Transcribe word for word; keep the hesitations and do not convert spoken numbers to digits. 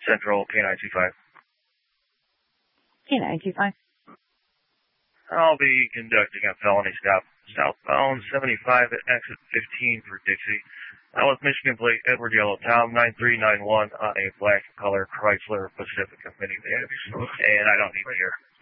Central K nine two five. K nine two five. I'll be conducting a felony stop southbound seventy-five at exit fifteen for Dixie. Uh, with Michigan plate Edward Yellow Tom nine three nine one on a black color Chrysler Pacifica minivan. And I don't need to hear.